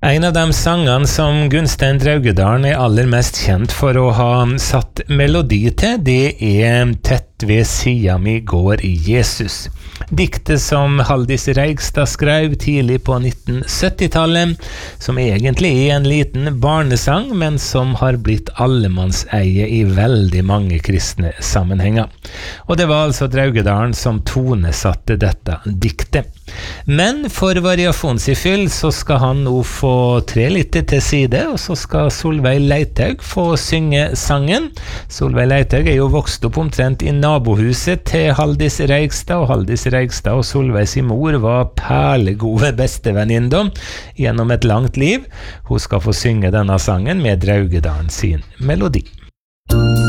En av de sangene som Gunstein Draugedalen aller mest kjent for å ha satt melodi til, det Tett ved sida mi går Jesus. Diktet som Haldis Reigstad skrev tidlig på 1970-tallet, som egentlig en liten barnesang, men som har blitt allemannseie i veldig mange kristne sammenhenger. Og det var altså Draugedalen som tonesatte dette diktet. Men for variasjonsiffyll så skal han nå få tre litt til side, og så skal Solveig Leithaug få synge sangen. Solveig Leithaug jo vokst opp omtrent i nabohuset til Haldis Reigstad, og Haldis Reigstad og Solveig sin mor var perlegode bestevenninner gjennom et langt liv. Hun skal få synge denne sangen med Draugedalen sin melodi.